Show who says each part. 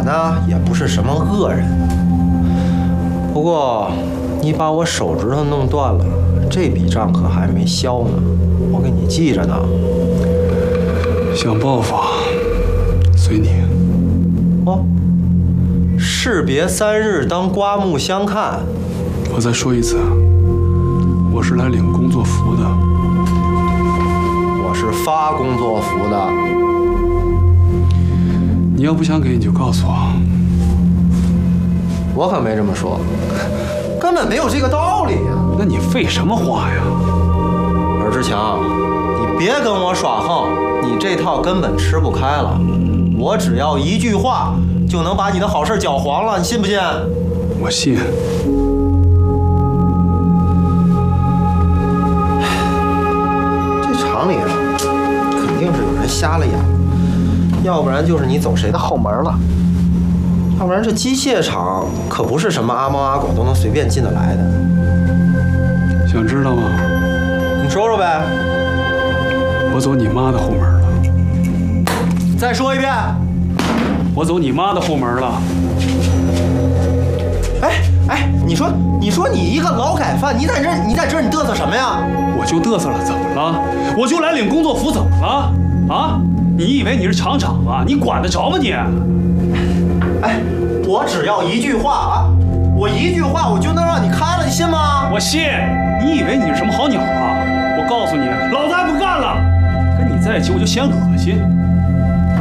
Speaker 1: 呢也不是什么恶人，不过你把我手指头弄断了，这笔账可还没消呢，我给你记着呢。
Speaker 2: 想报复，随你。
Speaker 1: 哦，士别3日，当刮目相看。
Speaker 2: 我再说一次，我是来领工作服的。
Speaker 1: 我是发工作服的。
Speaker 2: 你要不想给，你就告诉我。
Speaker 1: 我可没这么说，根本没有这个道理呀。
Speaker 2: 那你废什么话呀？
Speaker 1: 尔志强，你别跟我耍横，你这套根本吃不开了。我只要一句话，就能把你的好事搅黄了，你信不信？
Speaker 2: 我信。
Speaker 1: 这厂里啊，肯定是有人瞎了眼，要不然就是你走谁的后门了，要不然这机械厂可不是什么阿猫阿狗都能随便进得来的。
Speaker 2: 想知道吗？
Speaker 1: 你说说呗。
Speaker 2: 我走你妈的后门了。
Speaker 1: 再说一遍。
Speaker 2: 我走你妈的后门了。
Speaker 1: 哎，你说你一个劳改犯，你在这儿你嘚瑟什么呀？
Speaker 2: 我就嘚瑟了，怎么了？我就来领工作服，怎么了？啊？你以为你是厂长啊？你管得着吗你？
Speaker 1: 哎，我只要一句话啊，我一句话我就能让你开了，你信吗？
Speaker 2: 我信。你以为你是什么好鸟啊？我告诉你，老子还不干了！跟你在一起我就嫌恶心。